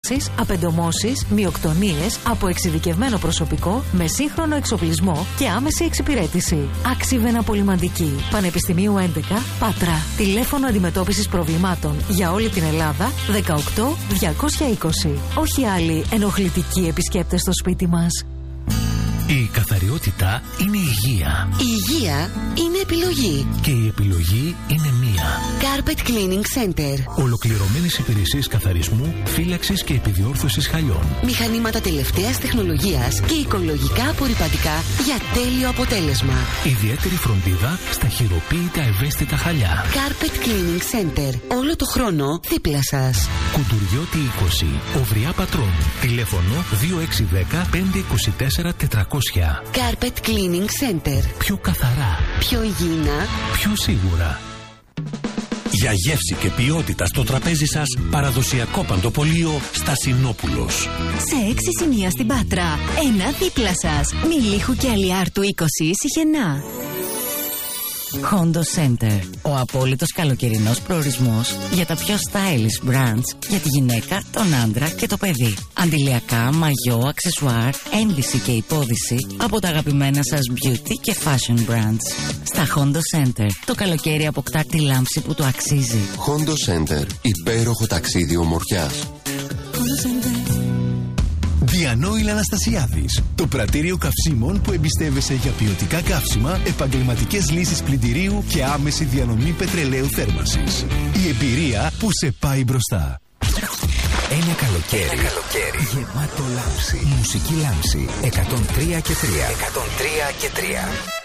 ενώσεις, απεντομώσεις, μειοκτονίες από εξειδικευμένο προσωπικό με σύγχρονο εξοπλισμό και άμεση εξυπηρέτηση. Αξιβεν Απολυμαντική. Πανεπιστημίου 11, Πάτρα. Τηλέφωνο αντιμετώπισης προβλημάτων για όλη την Ελλάδα 18220. Όχι άλλοι ενοχλητικοί επισκέπτες στο σπίτι μας. Η καθαριότητα είναι υγεία. Η υγεία είναι επιλογή. Και η επιλογή είναι μία. Carpet Cleaning Center. Ολοκληρωμένες υπηρεσίες καθαρισμού, φύλαξης και επιδιόρθωσης χαλιών. Μηχανήματα τελευταίας τεχνολογίας και οικολογικά απορρυπαντικά για τέλειο αποτέλεσμα. Ιδιαίτερη φροντίδα στα χειροποίητα ευαίσθητα χαλιά. Carpet Cleaning Center. Όλο το χρόνο δίπλα σας. Κουντουριώτη 20. Οβριά Πατρών. Τηλέφωνο 2610 524 400. Carpet Cleaning Center. Πιο καθαρά. Πιο υγιεινά. Πιο σίγουρα. Για γεύση και ποιότητα στο τραπέζι σας, παραδοσιακό παντοπολείο Στασινόπουλος. Σε 6 σημεία στην Πάτρα. Ένα δίπλα σας. Μιλίχου και Αλιάρτου 20 Σιχενά. Hondo Center. Ο απόλυτος καλοκαιρινός προορισμός για τα πιο stylish brands για τη γυναίκα, τον άντρα και το παιδί. Αντιλιακά, μαγιό, αξεσουάρ, ένδυση και υπόδυση από τα αγαπημένα σας beauty και fashion brands. Στα Hondo Center το καλοκαίρι αποκτά τη λάμψη που του αξίζει. Hondo Center. Υπέροχο ταξίδι ομορφιάς. Διανόηλ Αναστασιάδης. Το πρατήριο καυσίμων που εμπιστεύεσαι για ποιοτικά καύσιμα, επαγγελματικές λύσεις πλυντηρίου και άμεση διανομή πετρελαίου θέρμανσης. Η εμπειρία που σε πάει μπροστά. Ένα καλοκαίρι γεμάτο λάμψη. Μουσική λάμψη. 103 και 3.